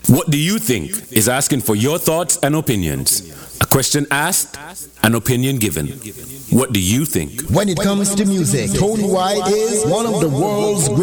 What do you think is asking for your thoughts and opinions. A question asked, an opinion given. What do you think? When it comes to music, Tony White is one of the world's greatest